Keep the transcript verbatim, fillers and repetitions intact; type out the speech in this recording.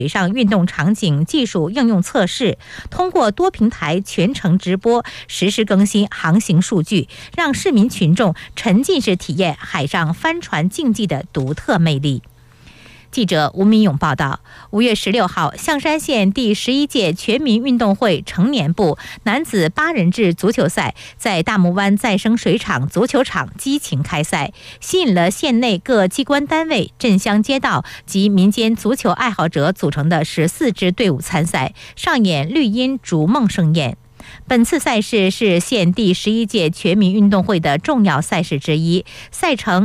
水上运动场景技术应用测试，通过多平台全程直播实时更新航行数据，让市民群众沉浸式体验海上帆船竞技的独特魅力。记者吴明勇报道，五月十六号，象山县第十一届全民运动会成年部男子八人制足球赛在大木湾再生水厂足球场激情开赛，吸引了县内各机关单位、镇乡街道及民间足球爱好者组成的十四支队伍参赛，上演绿荫逐梦盛宴。本次赛事是县第十一届全民运动会的重要赛事之一，赛程